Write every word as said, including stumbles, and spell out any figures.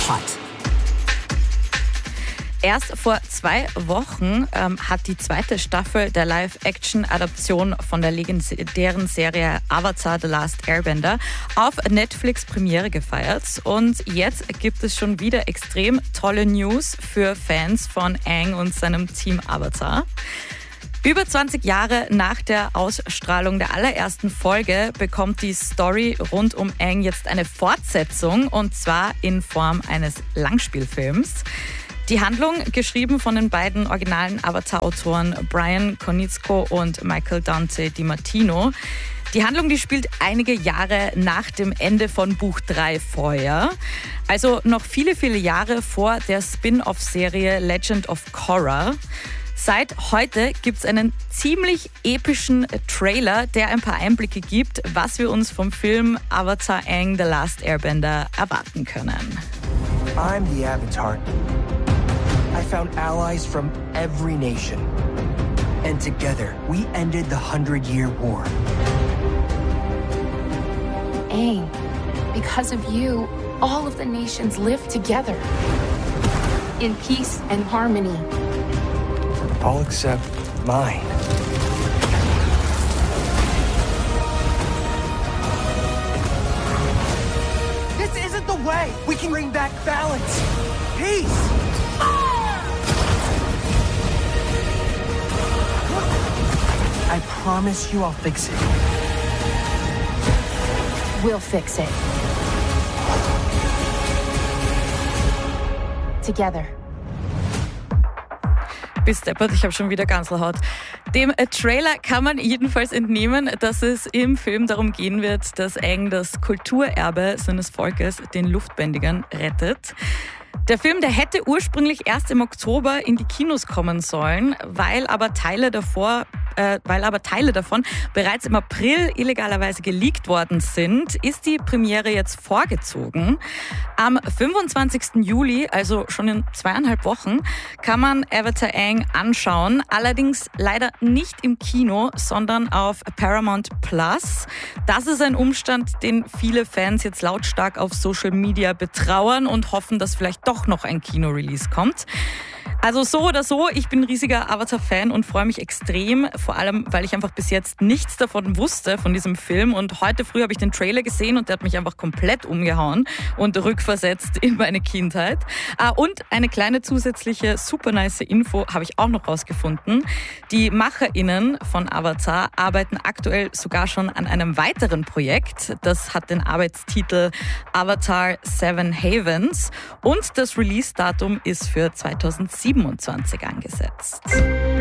hot. Erst vor zwei Wochen ähm, hat die zweite Staffel der Live-Action-Adaption von der legendären Serie Avatar The Last Airbender auf Netflix Premiere gefeiert. Und jetzt gibt es schon wieder extrem tolle News für Fans von Aang und seinem Team Avatar. Über zwanzig Jahre nach der Ausstrahlung der allerersten Folge bekommt die Story rund um Aang jetzt eine Fortsetzung, und zwar in Form eines Langspielfilms. Die Handlung, geschrieben von den beiden originalen Avatar-Autoren Brian Konietzko und Michael Dante DiMartino. Die Handlung, die spielt einige Jahre nach dem Ende von Buch drei vorher. Also noch viele, viele Jahre vor der Spin-off-Serie Legend of Korra. Seit heute gibt es einen ziemlich epischen Trailer, der ein paar Einblicke gibt, was wir uns vom Film Avatar Aang The Last Airbender erwarten können. I'm the Avatar. I found allies from every nation. And together, we ended the Hundred-Year War. Aang, because of you, all of the nations live together. In peace and harmony. All except mine. This isn't the way! We can bring back balance! Peace! I promise you I'll fix it. We'll fix it. Together. Bis deppert, ich habe schon wieder Ganselhaut. Dem Trailer kann man jedenfalls entnehmen, dass es im Film darum gehen wird, dass Aang das Kulturerbe seines Volkes, den Luftbändigern, rettet. Der Film, der hätte ursprünglich erst im Oktober in die Kinos kommen sollen, weil aber Teile davor, äh, weil aber Teile davon bereits im April illegalerweise geleakt worden sind, ist die Premiere jetzt vorgezogen. Am fünfundzwanzigsten Juli, also schon in zweieinhalb Wochen, kann man Avatar Aang anschauen. Allerdings leider nicht im Kino, sondern auf Paramount Plus. Das ist ein Umstand, den viele Fans jetzt lautstark auf Social Media betrauern und hoffen, dass vielleicht doch noch ein Kino-Release kommt. Also so oder so, ich bin ein riesiger Avatar-Fan und freue mich extrem, vor allem, weil ich einfach bis jetzt nichts davon wusste, von diesem Film. Und heute früh habe ich den Trailer gesehen und der hat mich einfach komplett umgehauen und rückversetzt in meine Kindheit. Und eine kleine zusätzliche super nice Info habe ich auch noch rausgefunden. Die MacherInnen von Avatar arbeiten aktuell sogar schon an einem weiteren Projekt. Das hat den Arbeitstitel Avatar Seven Havens und das Release-Datum ist für zweitausendsiebenundzwanzig angesetzt.